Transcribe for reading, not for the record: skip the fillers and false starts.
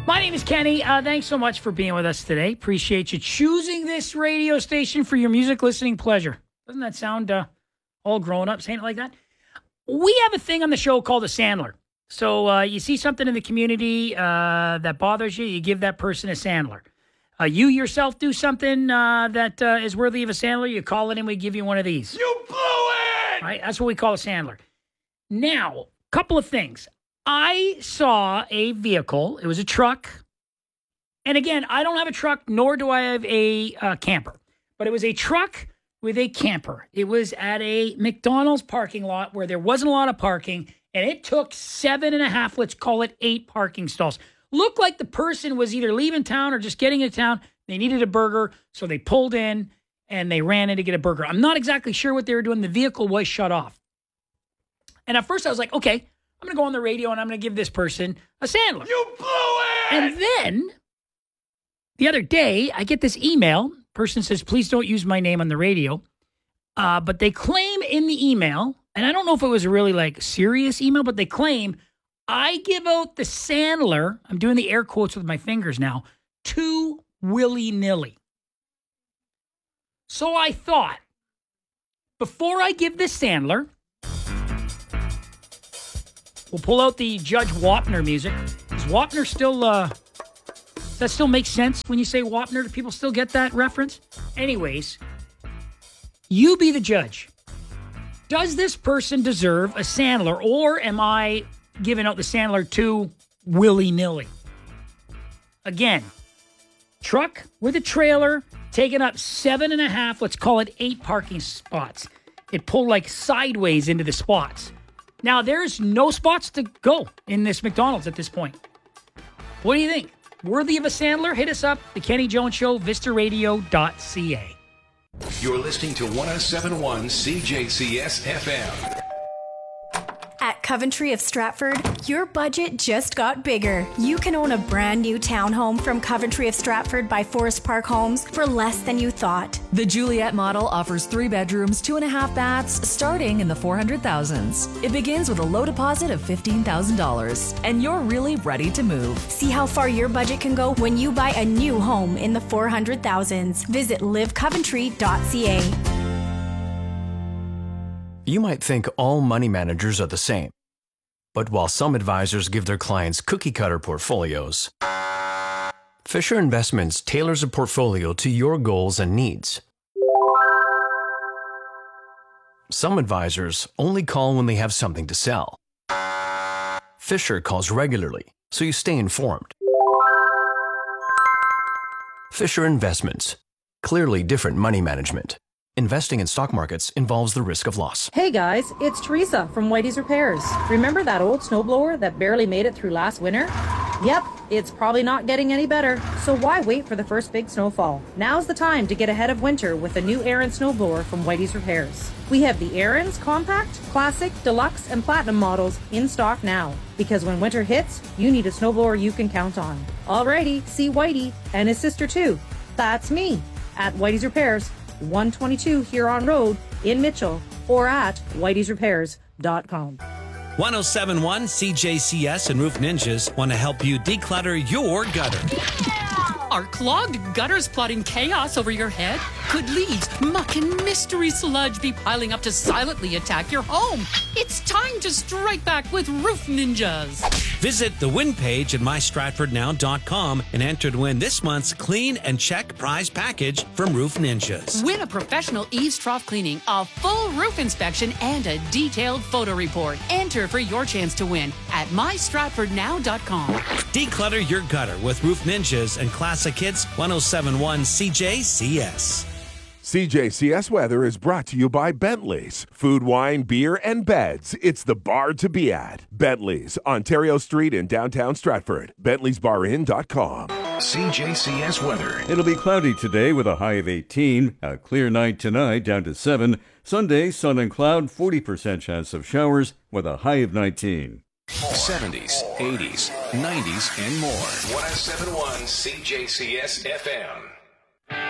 My name is Kenny. Thanks so much for being with us today. Appreciate you choosing this radio station for your music listening pleasure. Doesn't that sound all grown up saying it like that? We have a thing on the show called a Sandler. So you see something in the community that bothers you, you give that person a Sandler. You yourself do something that is worthy of a Sandler, you call it and we give you one of these. You blew it! Right? That's what we call a Sandler. Now, couple of things. I saw a vehicle. It was a truck. And again, I don't have a truck, nor do I have a camper. But it was a truck with a camper. It was at a McDonald's parking lot where there wasn't a lot of parking. And it took 7.5, let's call it 8 parking stalls. Looked like the person was either leaving town or just getting into town. They needed a burger, so they pulled in and they ran in to get a burger. I'm not exactly sure what they were doing. The vehicle was shut off. And at first I was like, okay, I'm going to go on the radio and I'm going to give this person a Sandler. You blew it! And then the other day, I get this email. Person says, please don't use my name on the radio. But they claim in the email, and I don't know if it was a really like serious email, but they claim I give out the Sandler, I'm doing the air quotes with my fingers now, too willy-nilly. So I thought, before I give this Sandler, we'll pull out the Judge Wapner music. Is Wapner still, does that still make sense when you say Wapner? Do people still get that reference? Anyways, you be the judge. Does this person deserve a Sandler, or am I giving out the Sandler too willy-nilly? Again, truck with a trailer, taking up 7.5, let's call it 8 parking spots. It pulled like sideways into the spots. Now, there's no spots to go in this McDonald's at this point. What do you think? Worthy of a Sandler? Hit us up, The Kenny Jones Show, vistaradio.ca. You're listening to 107.1 CJCS FM. At Coventry of Stratford, your budget just got bigger. You can own a brand new townhome from Coventry of Stratford by Forest Park Homes for less than you thought. The Juliet model offers 3 bedrooms, 2.5 baths, starting in the 400,000s. It begins with a low deposit of $15,000, and you're really ready to move. See how far your budget can go when you buy a new home in the 400,000s. Visit livecoventry.ca. You might think all money managers are the same. But while some advisors give their clients cookie-cutter portfolios, Fisher Investments tailors a portfolio to your goals and needs. Some advisors only call when they have something to sell. Fisher calls regularly, so you stay informed. Fisher Investments. Clearly different money management. Investing in stock markets involves the risk of loss. Hey guys, it's Teresa from Whitey's Repairs. Remember that old snowblower that barely made it through last winter? Yep, it's probably not getting any better. So why wait for the first big snowfall? Now's the time to get ahead of winter with a new Aaron snowblower from Whitey's Repairs. We have the Aaron's Compact, Classic, Deluxe, and Platinum models in stock now. Because when winter hits, you need a snowblower you can count on. Alrighty, see Whitey and his sister too. That's me at Whitey's Repairs. 122 Huron Road in Mitchell, or at whiteysrepairs.com. 107.1 CJCS and Roof Ninjas want to help you declutter your gutter. Are clogged gutters plotting chaos over your head? Could leaves, muck, and mystery sludge be piling up to silently attack your home? It's time to strike back with Roof Ninjas. Visit the win page at mystratfordnow.com and enter to win this month's Clean and Check prize package from Roof Ninjas. Win a professional eaves trough cleaning, a full roof inspection, and a detailed photo report. Enter for your chance to win at mystratfordnow.com. Declutter your gutter with Roof Ninjas and Classic Hits 107.1 CJCS. CJCS weather is brought to you by Bentley's. Food, wine, beer, and beds. It's the bar to be at. Bentley's, Ontario Street in downtown Stratford. Bentley'sBarIn.com. CJCS weather. It'll be cloudy today with a high of 18. A clear night tonight down to 7. Sunday, sun and cloud, 40% chance of showers with a high of 19. 70s, 80s, 90s, and more. 107.1 CJCS FM.